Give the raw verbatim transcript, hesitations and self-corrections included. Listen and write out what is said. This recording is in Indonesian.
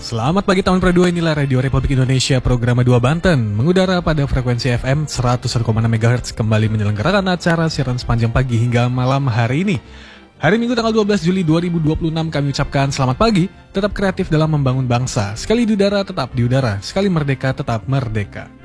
Selamat pagi tahun per dua, inilah Radio Republik Indonesia Programa dua Banten. Mengudara pada frekuensi F M seratus satu koma enam megahertz kembali menyelenggarakan acara siaran sepanjang pagi hingga malam hari ini. Hari Minggu tanggal dua belas Juli dua ribu dua puluh enam kami ucapkan selamat pagi, tetap kreatif dalam membangun bangsa. Sekali di udara tetap di udara, sekali merdeka tetap merdeka.